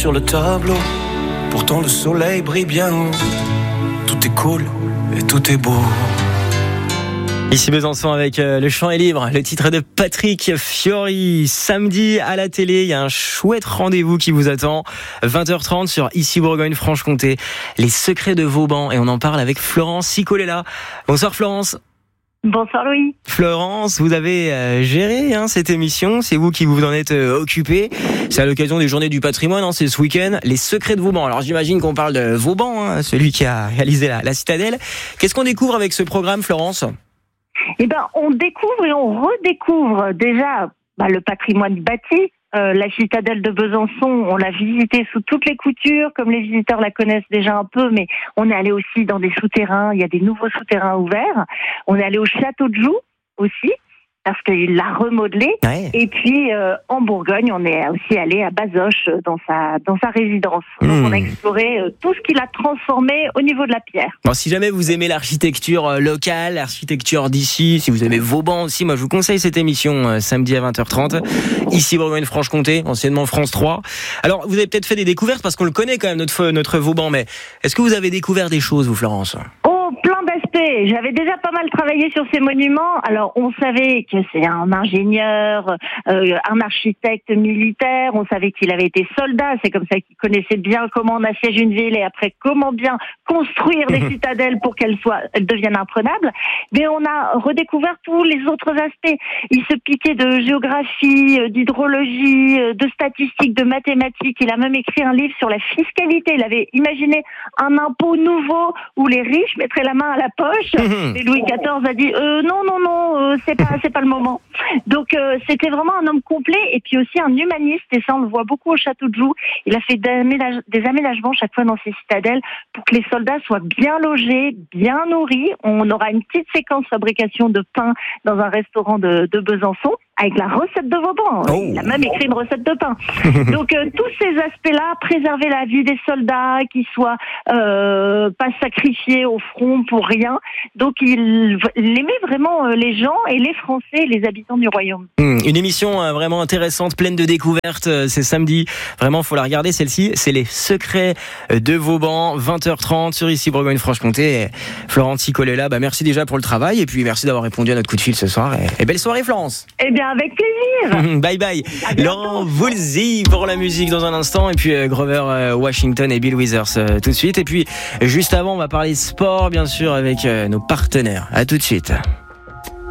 sur le tableau. Pourtant le soleil brille bien haut. Tout est cool et tout est beau. Ici Besançon avec Le Chant est libre, le titre de Patrick Fiori. Samedi à la télé, il y a un chouette rendez-vous qui vous attend. 20h30 sur Ici Bourgogne-Franche-Comté. Les secrets de Vauban. Et on en parle avec Florence Cicolella. Bonsoir Florence. Bonsoir Louis. Florence, vous avez géré cette émission, c'est vous qui vous en êtes occupé. C'est à l'occasion des Journées du Patrimoine, c'est ce week-end. Les secrets de Vauban. Alors j'imagine qu'on parle de Vauban, celui qui a réalisé la citadelle. Qu'est-ce qu'on découvre avec ce programme, Florence ? Eh ben, on découvre et on redécouvre déjà le patrimoine bâti. La citadelle de Besançon, on l'a visitée sous toutes les coutures, comme les visiteurs la connaissent déjà un peu, mais on est allé aussi dans des souterrains, il y a des nouveaux souterrains ouverts. On est allé au château de Joux aussi, parce qu'il l'a remodelé. Ouais. Et puis, en Bourgogne, on est aussi allé à Bazoches, dans sa résidence. Donc, on a exploré tout ce qu'il a transformé au niveau de la pierre. Bon, si jamais vous aimez l'architecture locale, l'architecture d'ici, si vous aimez Vauban aussi, moi, je vous conseille cette émission samedi à 20h30. Ici, Bourgogne-Franche-Comté, anciennement France 3. Alors, vous avez peut-être fait des découvertes, parce qu'on le connaît quand même, notre Vauban, mais est-ce que vous avez découvert des choses, vous, Florence ? Plein d'aspects. J'avais déjà pas mal travaillé sur ces monuments. Alors, on savait que c'est un ingénieur, un architecte militaire. On savait qu'il avait été soldat. C'est comme ça qu'il connaissait bien comment on assiège une ville et après comment bien construire des citadelles pour qu'elles deviennent imprenables. Mais on a redécouvert tous les autres aspects. Il se piquait de géographie, d'hydrologie, de statistiques, de mathématiques. Il a même écrit un livre sur la fiscalité. Il avait imaginé un impôt nouveau où les riches mettraient la main à la poche. Et Louis XIV a dit non, c'est pas le moment. Donc c'était vraiment un homme complet et puis aussi un humaniste, et ça on le voit beaucoup au château de Joux. Il a fait des aménagements chaque fois dans ses citadelles pour que les soldats soient bien logés, bien nourris. On aura une petite séquence fabrication de pain dans un restaurant de Besançon avec la recette de Vauban. Oh. Il a même écrit une recette de pain. Donc tous ces aspects-là, préserver la vie des soldats, qu'ils soient pas sacrifiés au front pour rien. Donc il aimait vraiment les gens et les Français, les habitants du royaume. Une émission vraiment intéressante, pleine de découvertes. C'est samedi. Vraiment, faut la regarder celle-ci. C'est les secrets de Vauban, 20h30 sur Ici Bourgogne-Franche-Comté. Florence Cicolella, merci déjà pour le travail et puis merci d'avoir répondu à notre coup de fil ce soir. Et belle soirée, Florence. Eh bien, avec plaisir. Bye bye. Laurent Voulzy pour la musique dans un instant et puis Grover Washington et Bill Withers tout de suite. Et puis juste avant, on va parler sport bien sûr avec nos partenaires. À tout de suite.